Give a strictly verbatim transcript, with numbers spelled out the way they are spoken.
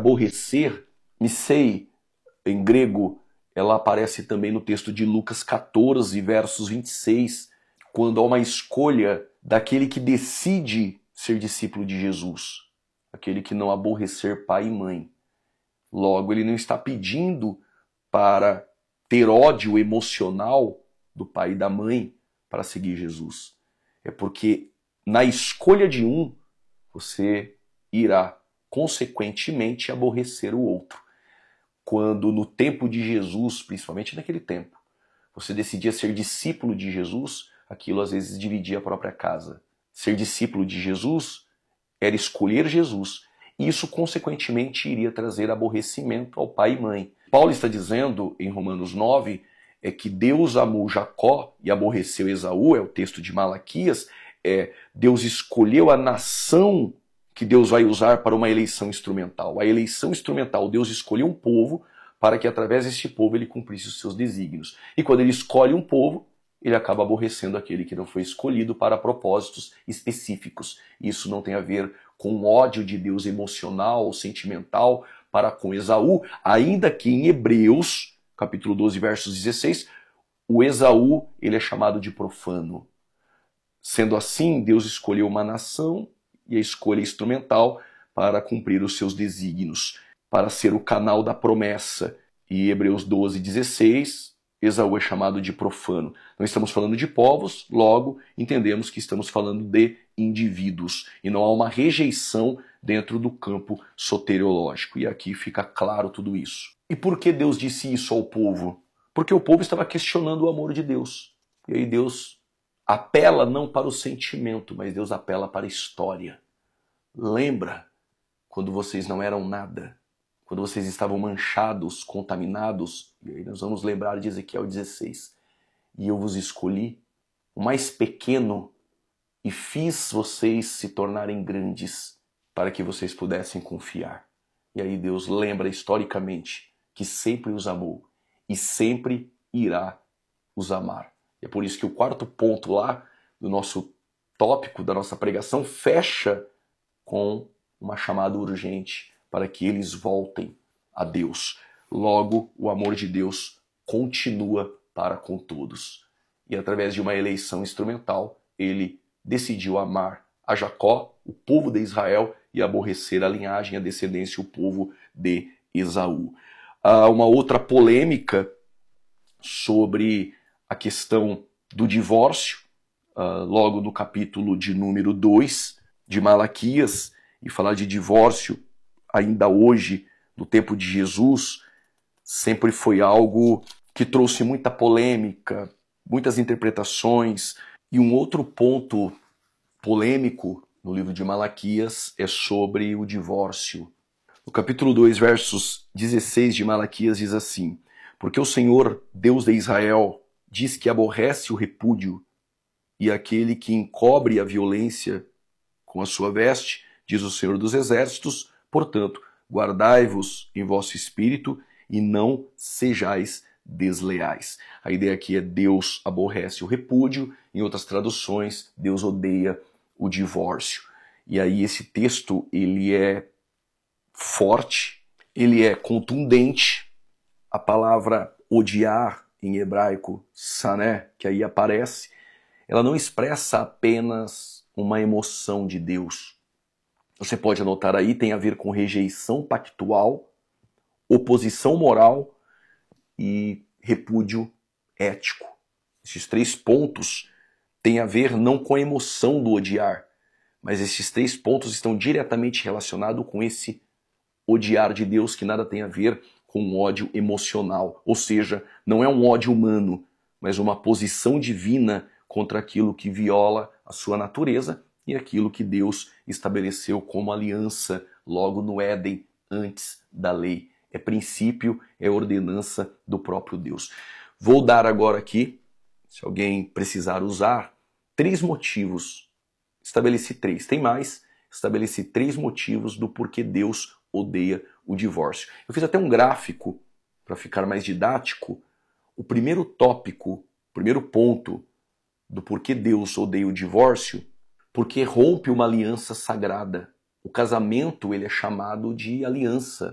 aborrecer, misei, em grego, ela aparece também no texto de Lucas quatorze, versos vinte e seis, quando há uma escolha daquele que decide ser discípulo de Jesus, aquele que não aborrecer pai e mãe. Logo, ele não está pedindo para ter ódio emocional do pai e da mãe para seguir Jesus. É porque na escolha de um, você irá consequentemente aborrecer o outro. Quando no tempo de Jesus, principalmente naquele tempo, você decidia ser discípulo de Jesus, aquilo às vezes dividia a própria casa. Ser discípulo de Jesus era escolher Jesus, e isso consequentemente iria trazer aborrecimento ao pai e mãe. Paulo está dizendo em Romanos nove é que Deus amou Jacó e aborreceu Esaú, é o texto de Malaquias, é, Deus escolheu a nação que Deus vai usar para uma eleição instrumental. A eleição instrumental, Deus escolheu um povo para que através deste povo ele cumprisse os seus desígnios. E quando ele escolhe um povo, ele acaba aborrecendo aquele que não foi escolhido para propósitos específicos. Isso não tem a ver com o ódio de Deus emocional ou sentimental para com Esaú, ainda que em Hebreus, capítulo doze, versos dezesseis, o Esaú ele é chamado de profano. Sendo assim, Deus escolheu uma nação e a escolha instrumental para cumprir os seus desígnios, para ser o canal da promessa. E Hebreus doze, dezesseis, Esaú é chamado de profano. Não estamos falando de povos, logo entendemos que estamos falando de indivíduos. E não há uma rejeição dentro do campo soteriológico. E aqui fica claro tudo isso. E por que Deus disse isso ao povo? Porque o povo estava questionando o amor de Deus. E aí Deus apela não para o sentimento, mas Deus apela para a história. Lembra quando vocês não eram nada? Quando vocês estavam manchados, contaminados? E aí nós vamos lembrar de Ezequiel dezesseis. E eu vos escolhi, o mais pequeno, e fiz vocês se tornarem grandes, para que vocês pudessem confiar. E aí Deus lembra historicamente que sempre os amou e sempre irá os amar. É por isso que o quarto ponto lá do nosso tópico, da nossa pregação, fecha com uma chamada urgente para que eles voltem a Deus. Logo, o amor de Deus continua para com todos. E através de uma eleição instrumental, ele decidiu amar a Jacó, o povo de Israel, e aborrecer a linhagem, a descendência, o povo de Esaú. Há uma outra polêmica sobre a questão do divórcio, uh, logo no capítulo de número dois de Malaquias, e falar de divórcio ainda hoje, no tempo de Jesus, sempre foi algo que trouxe muita polêmica, muitas interpretações. E um outro ponto polêmico no livro de Malaquias é sobre o divórcio. No capítulo dois, versos dezesseis de Malaquias diz assim: porque o Senhor, Deus de Israel, diz que aborrece o repúdio e aquele que encobre a violência com a sua veste, diz o Senhor dos Exércitos, portanto, guardai-vos em vosso espírito e não sejais desleais. A ideia aqui é Deus aborrece o repúdio, em outras traduções, Deus odeia o divórcio. E aí esse texto, ele é forte, ele é contundente. A palavra odiar em hebraico, sané, que aí aparece, ela não expressa apenas uma emoção de Deus. Você pode anotar aí, tem a ver com rejeição pactual, oposição moral e repúdio ético. Esses três pontos têm a ver não com a emoção do odiar, mas esses três pontos estão diretamente relacionados com esse odiar de Deus que nada tem a ver com um ódio emocional. Ou seja, não é um ódio humano, mas uma posição divina contra aquilo que viola a sua natureza e aquilo que Deus estabeleceu como aliança logo no Éden, antes da lei. É princípio, é ordenança do próprio Deus. Vou dar agora aqui, se alguém precisar usar, três motivos. Estabeleci três. Tem mais? Estabeleci três motivos do porquê Deus odeia o divórcio. Eu fiz até um gráfico para ficar mais didático. O primeiro tópico, o primeiro ponto do porquê Deus odeia o divórcio, porque rompe uma aliança sagrada. O casamento ele é chamado de aliança.